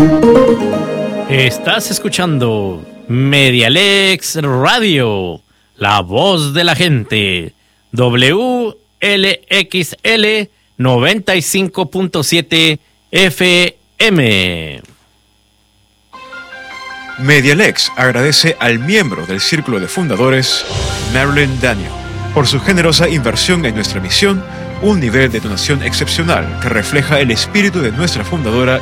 Estás escuchando Medialex Radio, la voz de la gente. WLXL 95.7 FM. Medialex agradece al miembro del Círculo de Fundadores, Marilyn Daniel, por su generosa inversión en nuestra misión, un nivel de donación excepcional que refleja el espíritu de nuestra fundadora